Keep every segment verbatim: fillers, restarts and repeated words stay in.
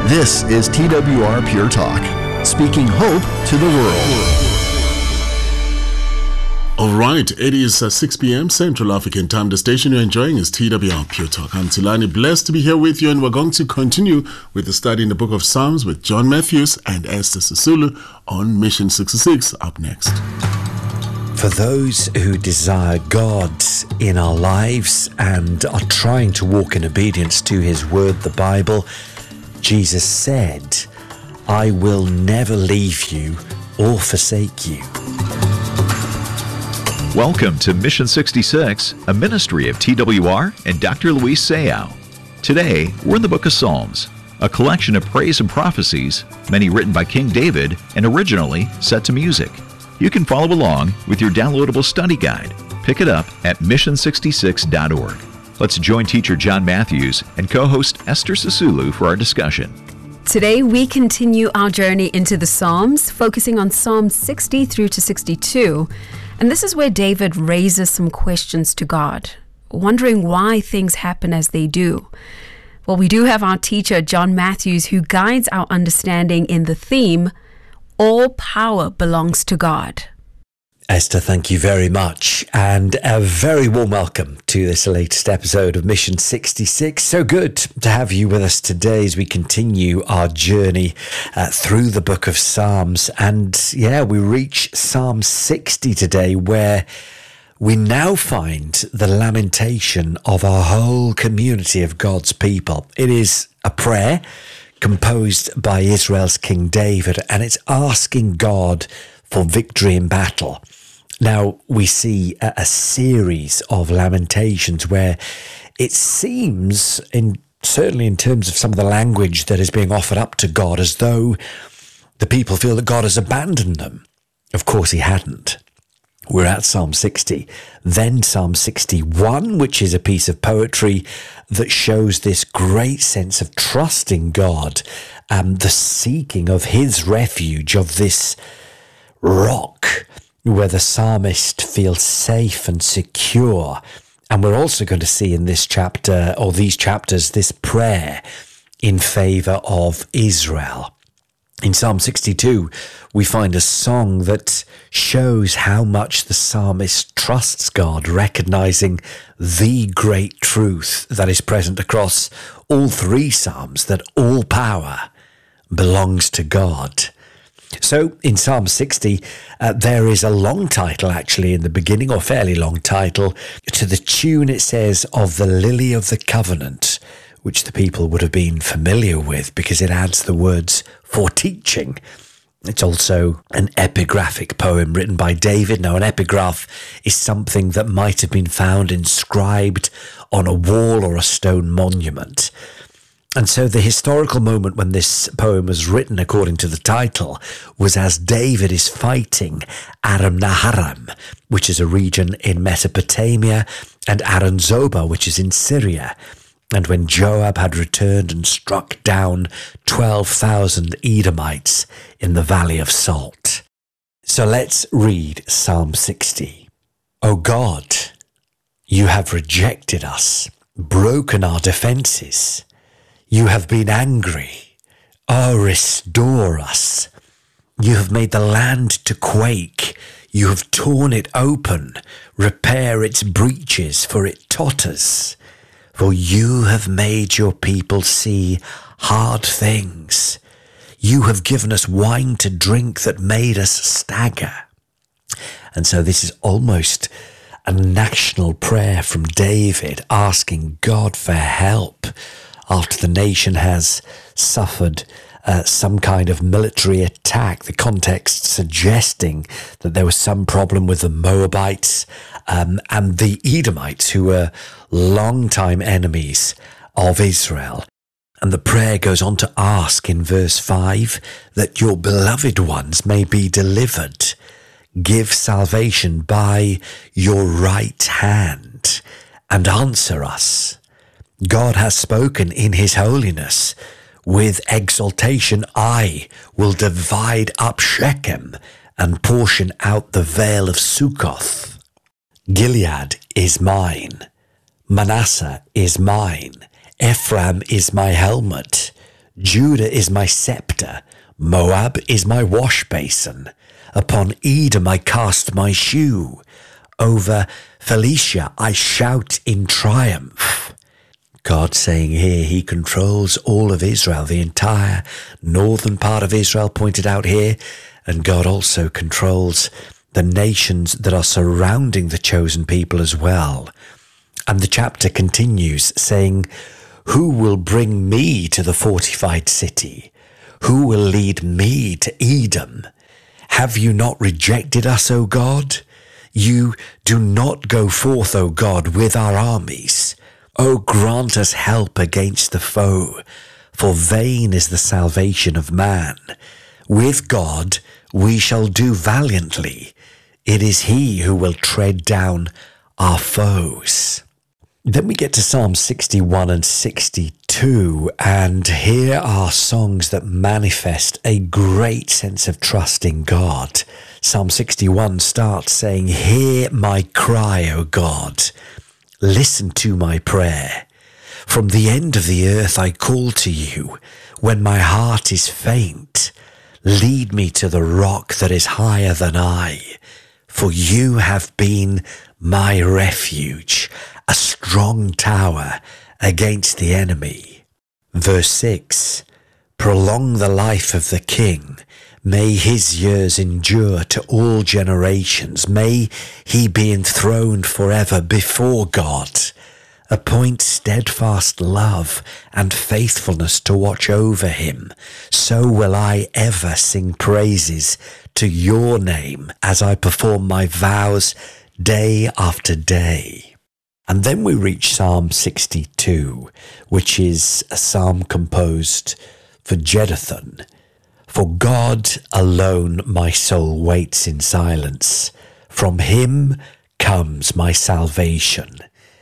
This is T W R Pure Talk, speaking hope to the world. All right, it is uh, six p.m. Central African Time. The station you're enjoying is T W R Pure Talk. I'm Tilani, blessed to be here with you, and we're going to continue with the study in the book of Psalms with John Matthews and Esther Sisulu on Mission sixty-six. Up next. For those who desire God in our lives and are trying to walk in obedience to His word, the Bible, Jesus said, I will never leave you or forsake you. Welcome to Mission sixty-six, a ministry of T W R and Doctor Luis Sayao. Today, we're in the book of Psalms, a collection of praise and prophecies, many written by King David and originally set to music. You can follow along with your downloadable study guide. Pick it up at mission sixty-six dot org. Let's join teacher John Matthews and co-host Esther Sisulu for our discussion. Today, we continue our journey into the Psalms, focusing on Psalm sixty through to sixty-two. And this is where David raises some questions to God, wondering why things happen as they do. Well, we do have our teacher, John Matthews, who guides our understanding in the theme, All Power Belongs to God. Esther, thank you very much, and a very warm welcome to this latest episode of Mission sixty-six. So good to have you with us today as we continue our journey uh, through the book of Psalms. And yeah, we reach Psalm sixty today, where we now find the lamentation of our whole community of God's people. It is a prayer composed by Israel's King David, and it's asking God for victory in battle. Now, we see a, a series of lamentations where it seems, in certainly in terms of some of the language that is being offered up to God, as though the people feel that God has abandoned them. Of course, He hadn't. We're at Psalm sixty, then Psalm sixty-one, which is a piece of poetry that shows this great sense of trusting God and the seeking of His refuge, of this rock where the psalmist feels safe and secure. And we're also going to see in this chapter, or these chapters, this prayer in favor of Israel. In Psalm sixty-two, we find a song that shows how much the psalmist trusts God, recognizing the great truth that is present across all three psalms, that all power belongs to God. So in Psalm sixty, uh, there is a long title actually in the beginning, or fairly long title. To the tune, it says, of the Lily of the Covenant, which the people would have been familiar with because it adds the words for teaching. It's also an epigraphic poem written by David. Now, an epigraph is something that might have been found inscribed on a wall or a stone monument. And so the historical moment when this poem was written, according to the title, was as David is fighting Aram Naharaim, which is a region in Mesopotamia, and Aram Zobah, which is in Syria. And when Joab had returned and struck down twelve thousand Edomites in the Valley of Salt. So let's read Psalm sixty. O God, you have rejected us, broken our defenses. You have been angry. Oh, restore us. You have made the land to quake. You have torn it open. Repair its breaches, for it totters. For you have made your people see hard things. You have given us wine to drink that made us stagger. And so this is almost a national prayer from David, asking God for help after the nation has suffered uh, some kind of military attack. The context suggesting that there was some problem with the Moabites um, and the Edomites, who were longtime enemies of Israel. And the prayer goes on to ask in verse five that your beloved ones may be delivered. Give salvation by your right hand and answer us. God has spoken in His holiness. With exaltation I will divide up Shechem and portion out the vale of Succoth. Gilead is mine. Manasseh is mine. Ephraim is my helmet. Judah is my scepter, Moab is my wash basin. Upon Edom I cast my shoe. Over Philistia I shout in triumph. God saying here he controls all of Israel, the entire northern part of Israel pointed out here, and God also controls the nations that are surrounding the chosen people as well. And the chapter continues saying, who will bring me to the fortified city? Who will lead me to Edom? Have you not rejected us, O God? You do not go forth, O God, with our armies. O grant us help against the foe, for vain is the salvation of man. With God we shall do valiantly. It is he who will tread down our foes. Then we get to Psalm sixty-one and sixty-two, and here are songs that manifest a great sense of trust in God. Psalm sixty-one starts saying, hear my cry, O God. Listen to my prayer. From the end of the earth I call to you. When my heart is faint, lead me to the rock that is higher than I. For you have been my refuge, a strong tower against the enemy. Verse six, prolong the life of the king. May his years endure to all generations. May he be enthroned forever before God. Appoint steadfast love and faithfulness to watch over him. So will I ever sing praises to your name as I perform my vows day after day. And then we reach Psalm sixty-two, which is a psalm composed for Jeduthun. For God alone my soul waits in silence. From him comes my salvation.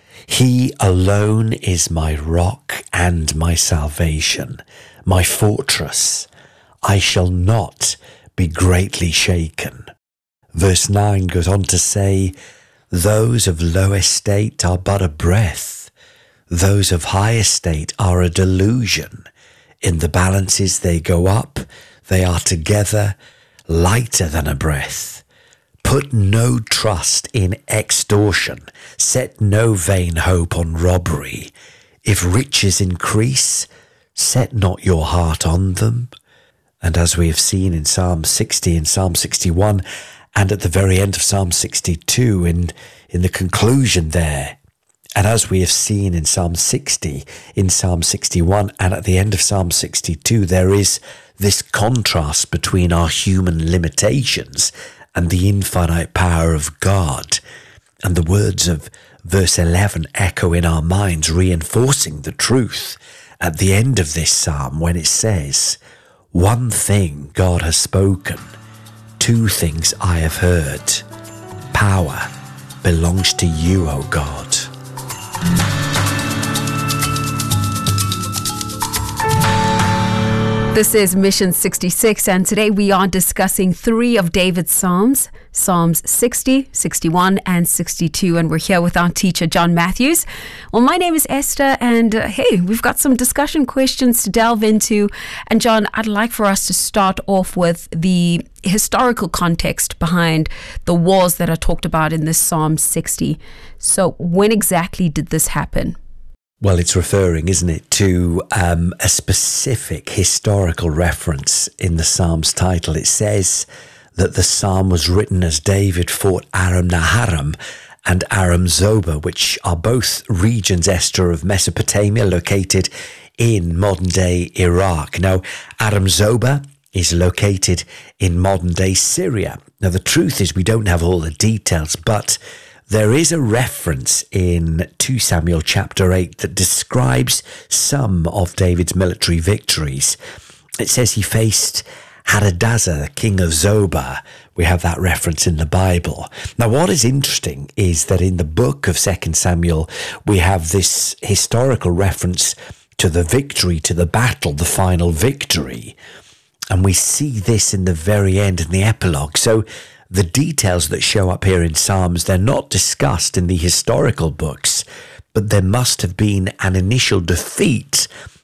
He alone is my rock and my salvation, my fortress. I shall not be greatly shaken. Verse nine goes on to say, those of low estate are but a breath. Those of high estate are a delusion. In the balances they go up, they are together lighter than a breath. Put no trust in extortion. Set no vain hope on robbery. If riches increase, set not your heart on them. And as we have seen in Psalm sixty and Psalm sixty-one, and at the very end of Psalm sixty-two, in, in the conclusion there, and as we have seen in Psalm sixty, in Psalm sixty-one, and at the end of Psalm sixty-two, there is this contrast between our human limitations and the infinite power of God. And the words of verse eleven echo in our minds, reinforcing the truth at the end of this psalm when it says, one thing God has spoken, two things I have heard. Power belongs to you, O God. This is Mission sixty-six, and today we are discussing three of David's Psalms, Psalms sixty, sixty-one, and sixty-two, and we're here with our teacher, John Matthews. Well, my name is Esther, and uh, hey, we've got some discussion questions to delve into. And John, I'd like for us to start off with the historical context behind the wars that are talked about in this Psalm sixty. So when exactly did this happen? Well, it's referring, isn't it, to um, a specific historical reference in the psalm's title. It says that the psalm was written as David fought Aram Naharaim and Aram Zobah, which are both regions, Esther, of Mesopotamia, located in modern-day Iraq. Now, Aram Zobah is located in modern-day Syria. Now, the truth is we don't have all the details, but there is a reference in Second Samuel chapter eight that describes some of David's military victories. It says he faced Hadadezer, king of Zobah. We have that reference in the Bible. Now, what is interesting is that in the book of Second Samuel, we have this historical reference to the victory, to the battle, the final victory. And we see this in the very end, in the epilogue. So the details that show up here in Psalms, they're not discussed in the historical books, but there must have been an initial defeat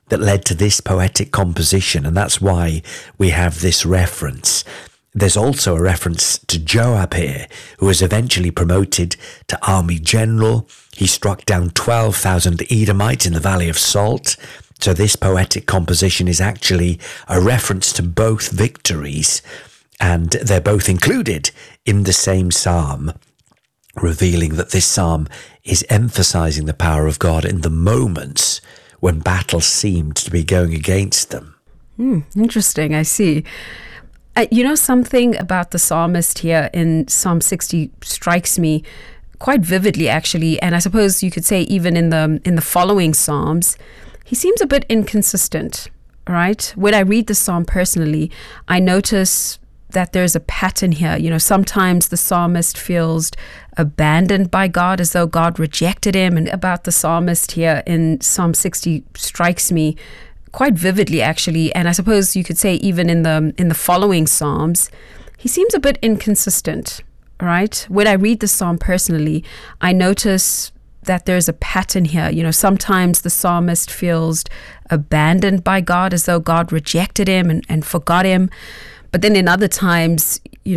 that led to this poetic composition, and that's why we have this reference. There's also a reference to Joab here, who was eventually promoted to army general. He struck down twelve thousand Edomites in the Valley of Salt. So this poetic composition is actually a reference to both victories, and they're both included in the same psalm, revealing that this psalm is emphasizing the power of God in the moments when battle seemed to be going against them. Hmm, interesting, I see. Uh, you know, something about the psalmist here in Psalm sixty strikes me quite vividly, actually, and I suppose you could say even in the in the following psalms, he seems a bit inconsistent, right? When I read the psalm personally, I notice that there's a pattern here. You know, sometimes the psalmist feels abandoned by God, as though God rejected him. And about the psalmist here in Psalm sixty strikes me quite vividly, actually, and I suppose you could say even in the in the following psalms, he seems a bit inconsistent, right? When I read the psalm personally, I notice that there's a pattern here. You know, sometimes the psalmist feels abandoned by God, as though God rejected him and, and forgot him. But then in other times, you know,